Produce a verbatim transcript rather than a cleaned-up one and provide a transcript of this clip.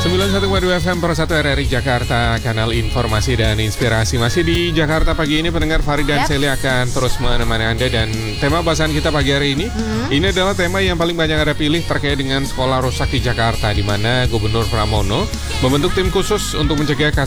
sembilan puluh satu koma dua F M Pro satu R R I Jakarta, kanal informasi dan inspirasi. Masih di Jakarta pagi ini, pendengar Farid dan Yep. Seli akan terus menemani Anda. Dan tema bahasan kita pagi hari ini, hmm. ini adalah tema yang paling banyak Anda pilih terkait dengan sekolah rusak di Jakarta, di mana Gubernur Pramono membentuk tim khusus untuk mencegah kasus